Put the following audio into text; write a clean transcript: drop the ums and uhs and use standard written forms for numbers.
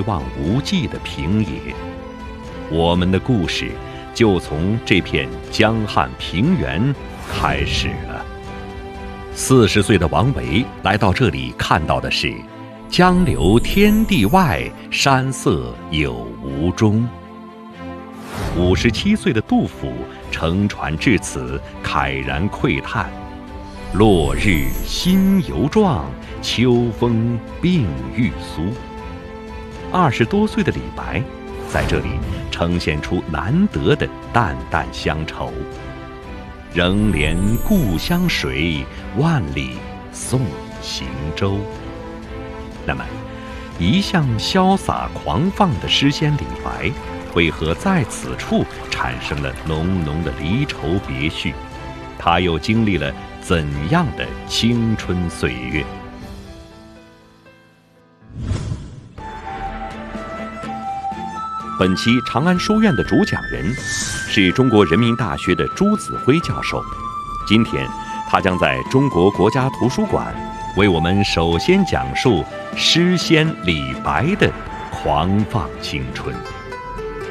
望无际的平野。我们的故事就从这片江汉平原开始了。40岁的王维来到这里，看到的是江流天地外，山色有无中。57岁的杜甫乘船至此，慨然喟叹：落日新犹壮，秋风病欲苏。20多岁的李白在这里呈现出难得的淡淡乡愁：仍怜故乡水，万里送行舟。那么，一向潇洒狂放的诗仙李白，为何在此处产生了浓浓的离愁别绪？他又经历了怎样的青春岁月？本期长安书院的主讲人是中国人民大学的朱子辉教授。今天，他将在中国国家图书馆为我们首先讲述诗仙李白的狂放青春。